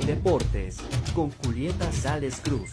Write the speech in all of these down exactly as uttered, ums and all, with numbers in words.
Deportes con Julieta Sales Cruz.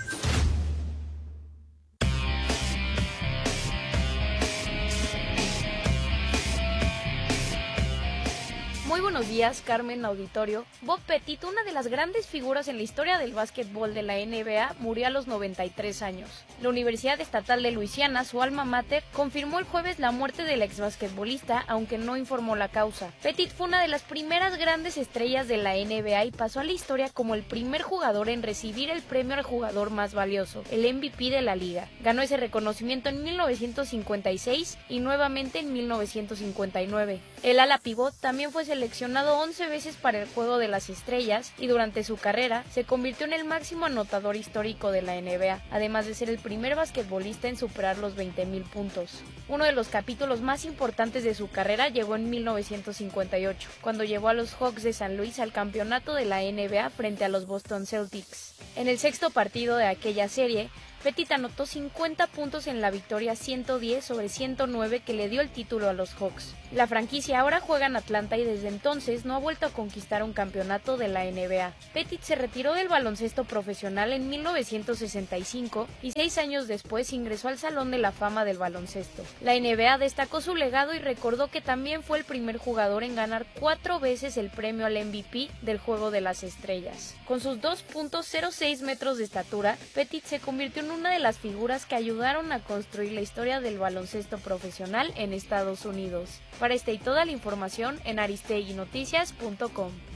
Muy buenos días, Carmen Auditorio. Bob Pettit, una de las grandes figuras en la historia del básquetbol de la N B A, murió a los noventa y tres años. La Universidad Estatal de Luisiana, su alma mater, confirmó el jueves la muerte del ex basquetbolista, aunque no informó la causa. Pettit fue una de las primeras grandes estrellas de la N B A y pasó a la historia como el primer jugador en recibir el premio al jugador más valioso, el M V P de la liga. Ganó ese reconocimiento en mil novecientos cincuenta y seis y nuevamente en mil novecientos cincuenta y nueve. El ala pivot también fue seleccionado once veces para el Juego de las Estrellas y durante su carrera se convirtió en el máximo anotador histórico de la N B A, además de ser el primer basquetbolista en superar los veinte mil puntos. Uno de los capítulos más importantes de su carrera llegó en mil novecientos cincuenta y ocho, cuando llevó a los Hawks de San Luis al campeonato de la N B A frente a los Boston Celtics. En el sexto partido de aquella serie, Pettit anotó cincuenta puntos en la victoria ciento diez sobre ciento nueve que le dio el título a los Hawks. La franquicia ahora juega en Atlanta y desde entonces no ha vuelto a conquistar un campeonato de la N B A. Pettit se retiró del baloncesto profesional en mil novecientos sesenta y cinco y seis años después ingresó al Salón de la Fama del Baloncesto. La N B A destacó su legado y recordó que también fue el primer jugador en ganar cuatro veces el premio al M V P del Juego de las Estrellas. Con sus dos punto cero seis metros de estatura, Pettit se convirtió en una de las figuras que ayudaron a construir la historia del baloncesto profesional en Estados Unidos. Para esta y toda la información en aristeguinoticias punto com.